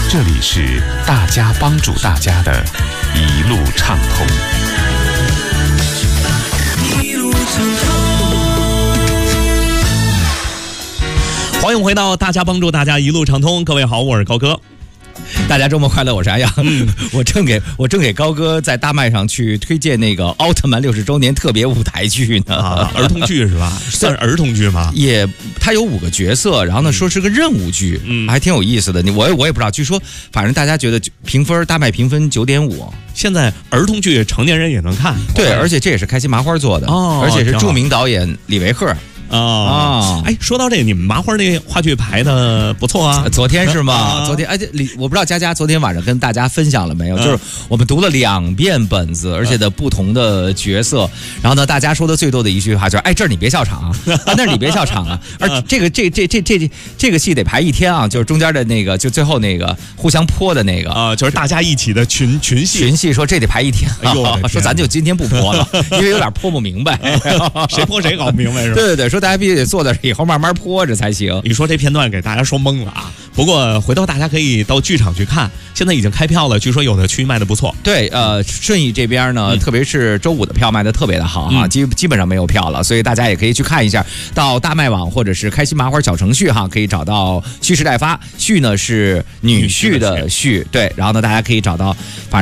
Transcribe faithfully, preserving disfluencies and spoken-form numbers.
这里是大家帮助大家的一路畅通。 一路畅通。 欢迎回到大家帮助大家一路畅通，各位好，我是高哥。 大家周末快乐，我是安阳。嗯，我正给我正给高哥在大麦上去推荐那个奥特曼六十周年特别舞台剧呢， 啊，儿童剧是吧？算是儿童剧吗？ 也，它有五个角色，然后呢说是个任务剧，嗯，还挺有意思的。你我我也不知道，据说反正大家觉得评分大麦评分九点五。 现在儿童剧成年人也能看， 对，而且这也是开心麻花做的， 哦， 而且是著名导演李维赫。 啊，哎，说到这个，你们麻花那话剧排的不错啊。 昨天是吗？啊、昨天，哎，李，我不知道佳佳昨天晚上跟大家分享了没有？嗯、就是我们读了两遍本子，而且的不同的角色。然后呢，大家说的最多的一句话就是：哎，这儿你别笑场啊，啊那儿你别笑场啊。而这个这这这这这这个戏得排一天啊，就是中间的那个，就最后那个互相泼的那个啊，就是大家一起的群群戏。 群戏说这得排一天，哎呦，说咱就今天不泼了，因为有点泼不明白， 谁泼谁搞不明白是吧？ 对对对，说。大家必须得坐在以后慢慢泼着才行。 你说这片段给大家说懵了啊！不过回头大家可以到剧场去看，现在已经开票了，据说有的区卖的不错。 对，呃，顺义这边呢，嗯、特别是周五的票卖的特别的好哈、啊，基、嗯、基本上没有票了，所以大家也可以去看一下。到大麦网或者是开心麻花小程序哈，可以找到蓄势待发。旭呢是女婿的旭，对，然后呢大家可以找到，反正。